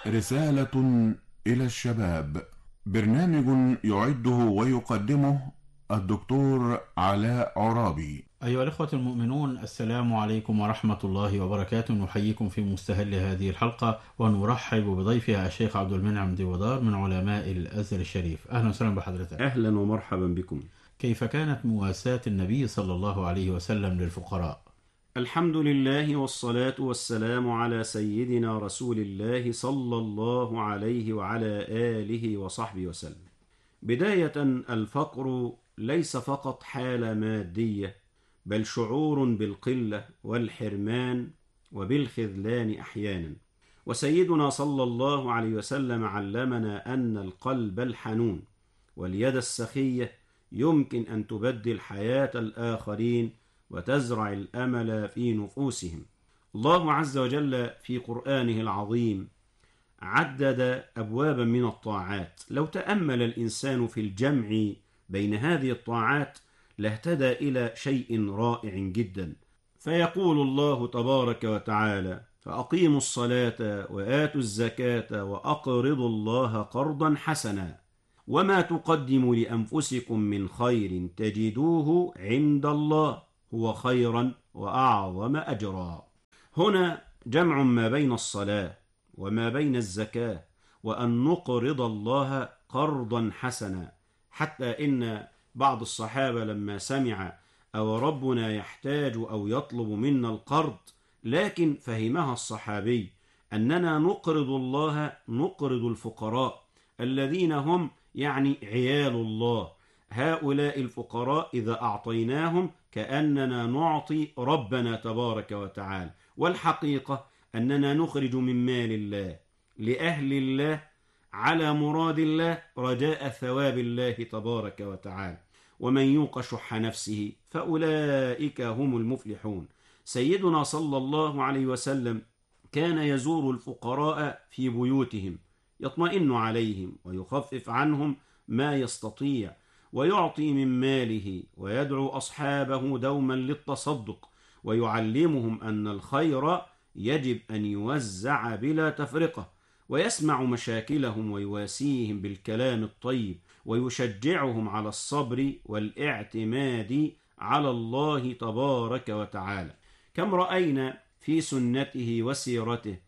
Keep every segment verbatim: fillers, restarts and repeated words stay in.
رسالة إلى الشباب. برنامج يعده ويقدمه الدكتور علاء عرابي. أيها الإخوة المؤمنون، السلام عليكم ورحمة الله وبركاته. نحييكم في مستهل هذه الحلقة ونرحب بضيفها الشيخ عبد المنعم ديودار من علماء الأزهر الشريف. أهلا وسهلا بحضرتك. أهلا ومرحبا بكم. كيف كانت مواساة النبي صلى الله عليه وسلم للفقراء؟ الحمد لله والصلاة والسلام على سيدنا رسول الله صلى الله عليه وعلى آله وصحبه وسلم. بداية، الفقر ليس فقط حالة مادية، بل شعور بالقلة والحرمان وبالخذلان أحيانا. وسيدنا صلى الله عليه وسلم علمنا أن القلب الحنون واليد السخية يمكن أن تبدل حياة الآخرين وتزرع الأمل في نفوسهم. الله عز وجل في قرآنه العظيم عدد أبوابا من الطاعات، لو تأمل الإنسان في الجمع بين هذه الطاعات لاهتدى إلى شيء رائع جدا. فيقول الله تبارك وتعالى: فأقيموا الصلاة وآتوا الزكاة وأقرضوا الله قرضا حسنا وما تقدموا لأنفسكم من خير تجدوه عند الله هو خيرا وأعظم أجرا. هنا جمع ما بين الصلاة وما بين الزكاة، وأن نقرض الله قرضا حسنا، حتى إن بعض الصحابة لما سمع أو ربنا يحتاج أو يطلب منا القرض، لكن فهمها الصحابي أننا نقرض الله، نقرض الفقراء الذين هم يعني عيال الله. هؤلاء الفقراء إذا أعطيناهم كأننا نعطي ربنا تبارك وتعالى، والحقيقة أننا نخرج من مال الله لأهل الله على مراد الله رجاء ثواب الله تبارك وتعالى. ومن يوق شح نفسه فأولئك هم المفلحون. سيدنا صلى الله عليه وسلم كان يزور الفقراء في بيوتهم، يطمئن عليهم ويخفف عنهم ما يستطيع، ويعطي من ماله، ويدعو أصحابه دوما للتصدق، ويعلمهم أن الخير يجب أن يوزع بلا تفرقة، ويسمع مشاكلهم ويواسيهم بالكلام الطيب، ويشجعهم على الصبر والاعتماد على الله تبارك وتعالى. كم رأينا في سنته وسيرته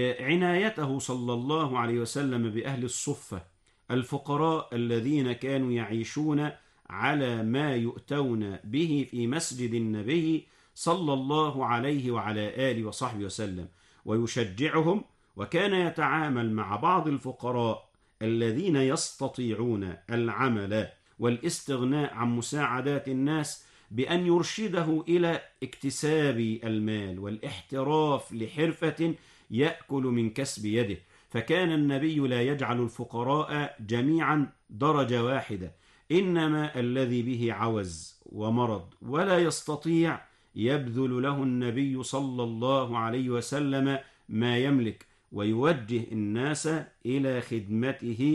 عنايته صلى الله عليه وسلم بأهل الصفة الفقراء الذين كانوا يعيشون على ما يؤتون به في مسجد النبي صلى الله عليه وعلى آله وصحبه وسلم، ويشجعهم. وكان يتعامل مع بعض الفقراء الذين يستطيعون العمل والاستغناء عن مساعدات الناس بأن يرشده إلى اكتساب المال والاحتراف لحرفة يأكل من كسب يده. فكان النبي لا يجعل الفقراء جميعا درجة واحدة، إنما الذي به عوز ومرض ولا يستطيع يبذل له النبي صلى الله عليه وسلم ما يملك، ويوجه الناس إلى خدمته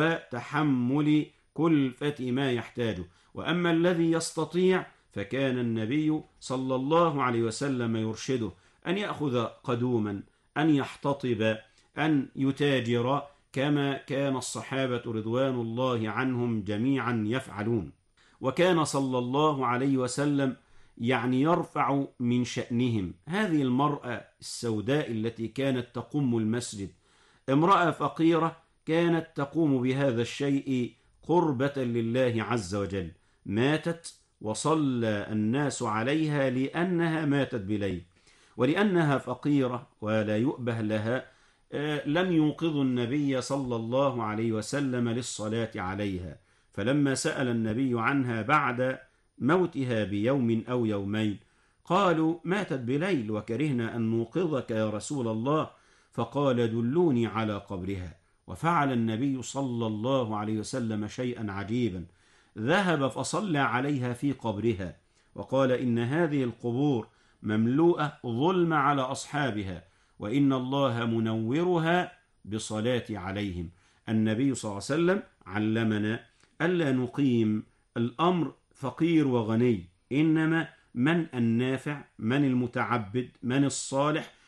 وتحمل كلفة ما يحتاجه. وأما الذي يستطيع فكان النبي صلى الله عليه وسلم يرشده أن يأخذ قدوما، أن يحتطب، أن يتاجر، كما كان الصحابة رضوان الله عنهم جميعا يفعلون. وكان صلى الله عليه وسلم يعني يرفع من شأنهم. هذه المرأة السوداء التي كانت تقوم المسجد، امرأة فقيرة كانت تقوم بهذا الشيء قربة لله عز وجل، ماتت وصلى الناس عليها لأنها ماتت بليل، ولأنها فقيرة ولا يؤبه لها لم يوقظوا النبي صلى الله عليه وسلم للصلاة عليها. فلما سأل النبي عنها بعد موتها بيوم أو يومين قالوا ماتت بليل وكرهنا أن نوقظك يا رسول الله، فقال دلوني على قبرها. وفعل النبي صلى الله عليه وسلم شيئا عجيبا، ذهب فصلى عليها في قبرها، وقال إن هذه القبور مملوءة ظلم على أصحابها، وإن الله منورها بصلاة عليهم. النبي صلى الله عليه وسلم علمنا ألا نقيم الأمر فقير وغني، إنما من النافع، من المتعبد، من الصالح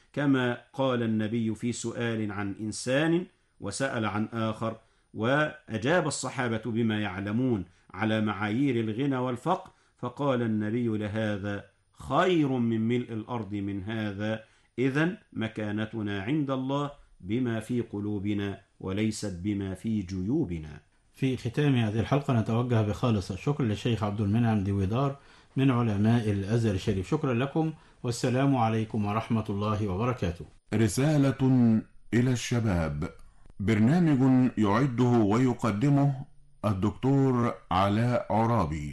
كما قال النبي في سؤال عن إنسان وسأل عن آخر، وأجاب الصحابة بما يعلمون على معايير الغنى والفقر، فقال النبي لهذا: خير من ملء الأرض من هذا، إذن مكانتنا عند الله بما في قلوبنا وليست بما في جيوبنا. في ختام هذه الحلقة نتوجه بخالص الشكر للشيخ عبد المنعم ديويدار من علماء الأزهر الشريف. شكرا لكم والسلام عليكم ورحمة الله وبركاته. رسالة إلى الشباب، برنامج يعده ويقدمه الدكتور علاء عرابي.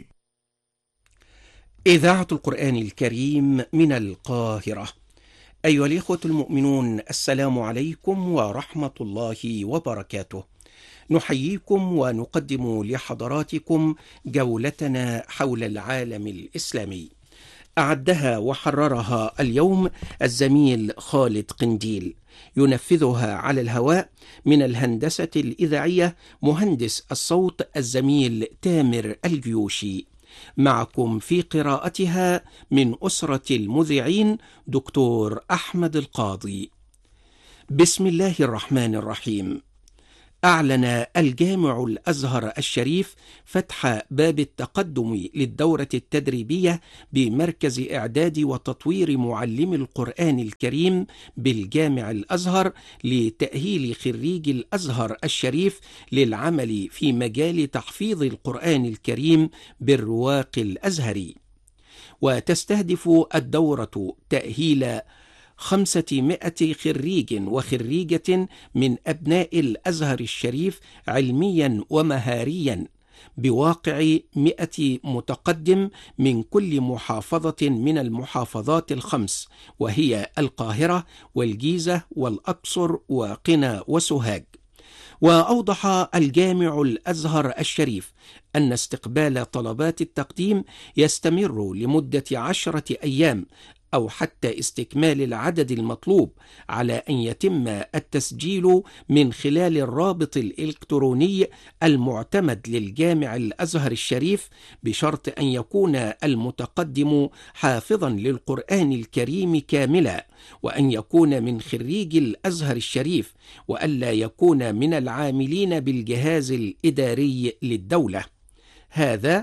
إذاعة القرآن الكريم من القاهرة. أيها الإخوة المؤمنون، السلام عليكم ورحمة الله وبركاته. نحييكم ونقدم لحضراتكم جولتنا حول العالم الإسلامي، أعدها وحررها اليوم الزميل خالد قنديل، ينفذها على الهواء من الهندسة الإذاعية مهندس الصوت الزميل تامر الجيوشي. معكم في قراءتها من أسرة المذيعين دكتور أحمد القاضي. بسم الله الرحمن الرحيم. أعلن الجامع الأزهر الشريف فتح باب التقدم للدورة التدريبية بمركز إعداد وتطوير معلم القرآن الكريم بالجامع الأزهر لتأهيل خريج الأزهر الشريف للعمل في مجال تحفيظ القرآن الكريم بالرواق الأزهري. وتستهدف الدورة تأهيل خمسمائة خريج وخريجة من أبناء الأزهر الشريف علميا ومهاريا، بواقع مئة متقدم من كل محافظة من المحافظات الخمس، وهي القاهرة والجيزة والأقصر وقنا وسوهاج. وأوضح الجامع الأزهر الشريف أن استقبال طلبات التقديم يستمر لمدة عشرة أيام أو حتى استكمال العدد المطلوب، على أن يتم التسجيل من خلال الرابط الإلكتروني المعتمد للجامع الأزهر الشريف، بشرط أن يكون المتقدم حافظا للقرآن الكريم كاملا، وأن يكون من خريج الأزهر الشريف، وألا يكون من العاملين بالجهاز الإداري للدولة. هذا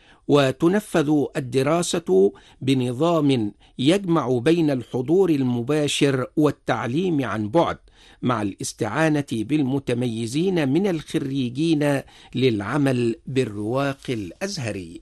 وتنفذ الدراسة بنظام يجمع بين الحضور المباشر والتعليم عن بعد، مع الاستعانة بالمتميزين من الخريجين للعمل بالرواق الأزهري.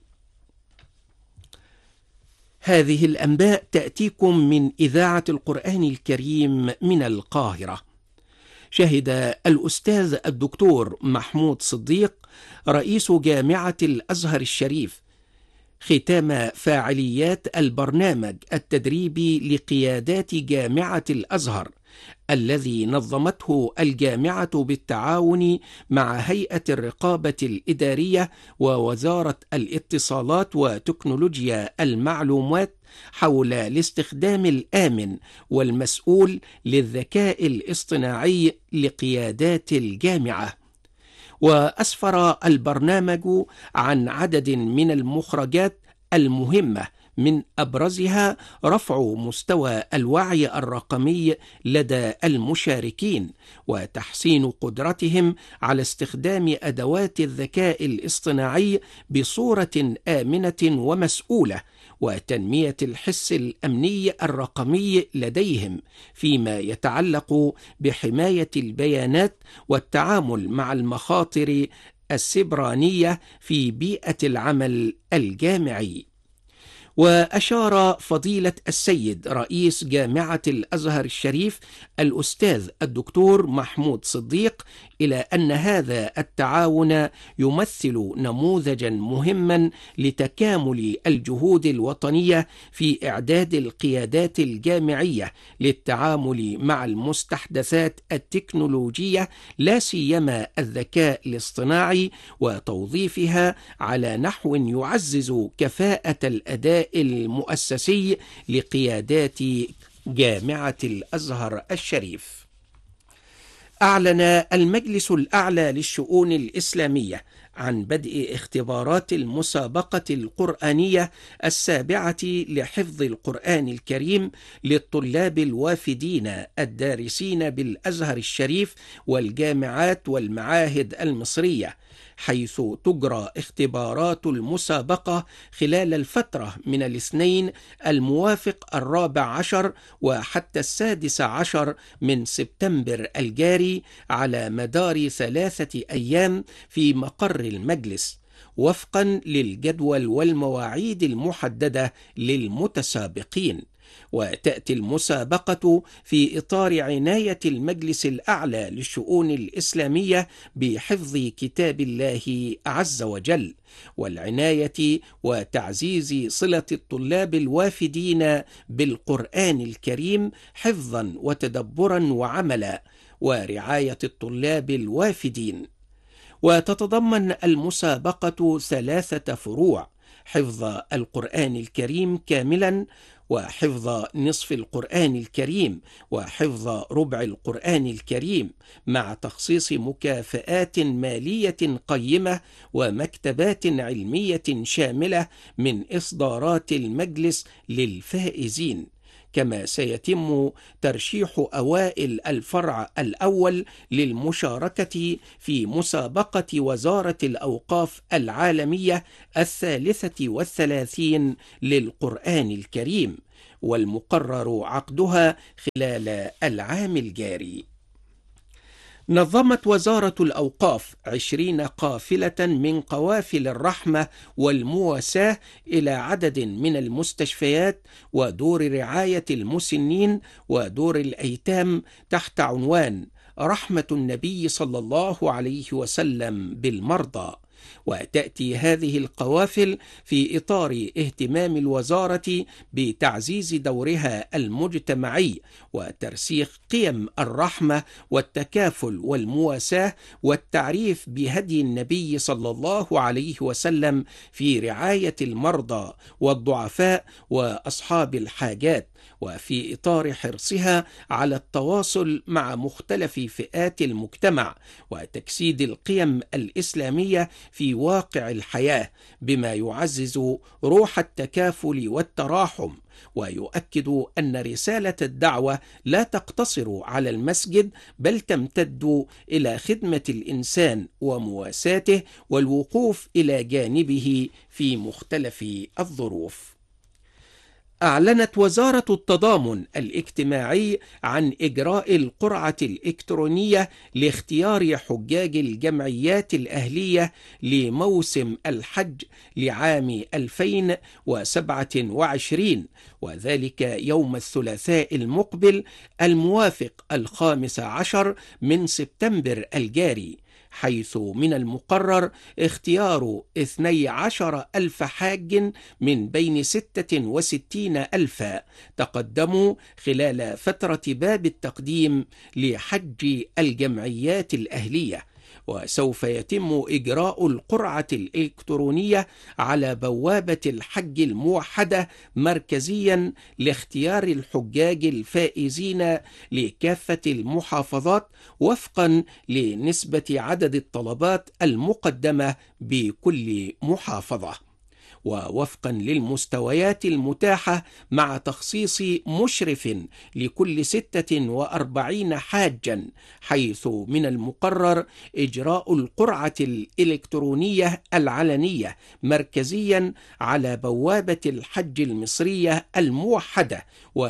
هذه الأنباء تأتيكم من إذاعة القرآن الكريم من القاهرة. شهد الأستاذ الدكتور محمود صديق رئيس جامعة الأزهر الشريف ختام فاعليات البرنامج التدريبي لقيادات جامعة الأزهر الذي نظمته الجامعة بالتعاون مع هيئة الرقابة الإدارية ووزارة الاتصالات وتكنولوجيا المعلومات، حول الاستخدام الآمن والمسؤول للذكاء الاصطناعي لقيادات الجامعة. وأسفر البرنامج عن عدد من المخرجات المهمة، من أبرزها رفع مستوى الوعي الرقمي لدى المشاركين، وتحسين قدرتهم على استخدام أدوات الذكاء الاصطناعي بصورة آمنة ومسؤولة، وتنمية الحس الأمني الرقمي لديهم فيما يتعلق بحماية البيانات والتعامل مع المخاطر السيبرانية في بيئة العمل الجامعي. وأشار فضيلة السيد رئيس جامعة الأزهر الشريف الأستاذ الدكتور محمود صديق إلى أن هذا التعاون يمثل نموذجا مهما لتكامل الجهود الوطنية في إعداد القيادات الجامعية للتعامل مع المستحدثات التكنولوجية، لا سيما الذكاء الاصطناعي، وتوظيفها على نحو يعزز كفاءة الأداء المؤسسي لقيادات جامعة الأزهر الشريف. أعلن المجلس الأعلى للشؤون الإسلامية عن بدء اختبارات المسابقة القرآنية السابعة لحفظ القرآن الكريم للطلاب الوافدين الدارسين بالأزهر الشريف والجامعات والمعاهد المصرية، حيث تجرى اختبارات المسابقة خلال الفترة من الاثنين الموافق الرابع عشر وحتى السادس عشر من سبتمبر الجاري على مدار ثلاثة أيام في مقر المجلس، وفقا للجدول والمواعيد المحددة للمتسابقين. وتأتي المسابقة في إطار عناية المجلس الأعلى للشؤون الإسلامية بحفظ كتاب الله عز وجل، والعناية وتعزيز صلة الطلاب الوافدين بالقرآن الكريم حفظا وتدبرا وعملا، ورعاية الطلاب الوافدين. وتتضمن المسابقة ثلاثة فروع: حفظ القرآن الكريم كاملا، وحفظ نصف القرآن الكريم، وحفظ ربع القرآن الكريم، مع تخصيص مكافآت مالية قيمة ومكتبات علمية شاملة من إصدارات المجلس للفائزين. كما سيتم ترشيح أوائل الفرع الأول للمشاركة في مسابقة وزارة الأوقاف العالمية الثالثة والثلاثين للقرآن الكريم، والمقرر عقدها خلال العام الجاري. نظمت وزارة الأوقاف عشرين قافلة من قوافل الرحمة والمواساة إلى عدد من المستشفيات ودور رعاية المسنين ودور الأيتام تحت عنوان رحمة النبي صلى الله عليه وسلم بالمرضى. وتأتي هذه القوافل في إطار اهتمام الوزارة بتعزيز دورها المجتمعي وترسيخ قيم الرحمة والتكافل والمواساة والتعريف بهدي النبي صلى الله عليه وسلم في رعاية المرضى والضعفاء وأصحاب الحاجات، وفي إطار حرصها على التواصل مع مختلف فئات المجتمع وتجسيد القيم الإسلامية في واقع الحياة، بما يعزز روح التكافل والتراحم، ويؤكد أن رسالة الدعوة لا تقتصر على المسجد، بل تمتد إلى خدمة الإنسان ومواساته والوقوف إلى جانبه في مختلف الظروف. أعلنت وزارة التضامن الاجتماعي عن إجراء القرعة الإلكترونية لاختيار حجاج الجمعيات الأهلية لموسم الحج لعام ألفين وسبعة وعشرين، وذلك يوم الثلاثاء المقبل الموافق الخامس عشر من سبتمبر الجاري، حيث من المقرر اختيار اثني عشر ألف حاج من بين ستة وستين ألفا تقدموا خلال فترة باب التقديم لحج الجمعيات الأهلية. وسوف يتم إجراء القرعة الإلكترونية على بوابة الحج الموحدة مركزيا لاختيار الحجاج الفائزين لكافة المحافظات وفقا لنسبة عدد الطلبات المقدمة بكل محافظة، ووفقا للمستويات المتاحة، مع تخصيص مشرف لكل ستة وأربعين حاجا، حيث من المقرر إجراء القرعة الإلكترونية العلنية مركزيا على بوابة الحج المصرية الموحدة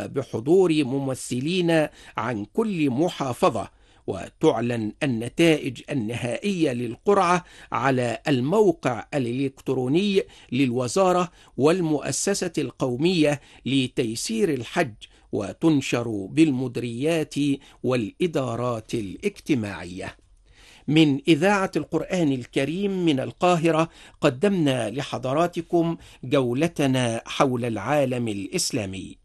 وبحضور ممثلين عن كل محافظة. وتعلن النتائج النهائية للقرعة على الموقع الإلكتروني للوزارة والمؤسسة القومية لتيسير الحج، وتنشر بالمديريات والإدارات الاجتماعية. من إذاعة القرآن الكريم من القاهرة قدمنا لحضراتكم جولتنا حول العالم الإسلامي،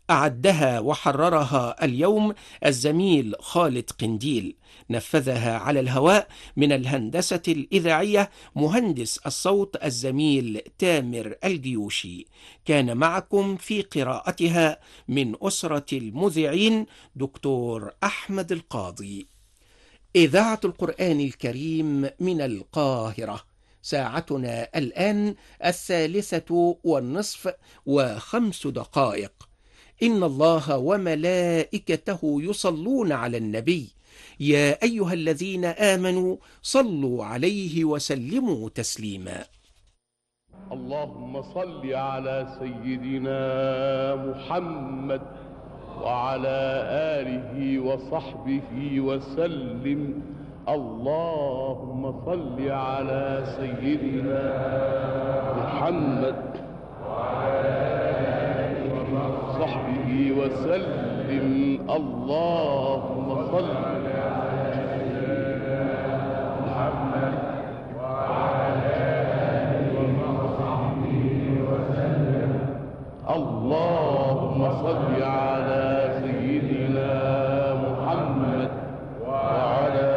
أعدها وحررها اليوم الزميل خالد قنديل، نفذها على الهواء من الهندسة الإذاعية مهندس الصوت الزميل تامر الجيوشي. كان معكم في قراءتها من أسرة المذيعين دكتور أحمد القاضي. إذاعة القرآن الكريم من القاهرة، ساعتنا الآن الثالثة والنصف وخمس دقائق. إن الله وملائكته يصلون على النبي، يا أيها الذين آمنوا صلوا عليه وسلموا تسليما. اللهم صل على سيدنا محمد وعلى آله وصحبه وسلم. اللهم صل على سيدنا محمد وعلى آله وصحبه وسلم. اللهم صل على سيدنا محمد وعلى آله وصحبه وسلم. اللهم صل على سيدنا محمد وعلى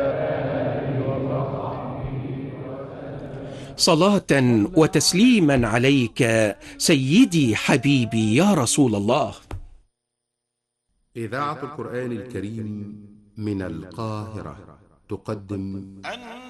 صلاة وتسليما عليك سيدي حبيبي يا رسول الله. إذاعة القرآن الكريم من القاهرة تقدم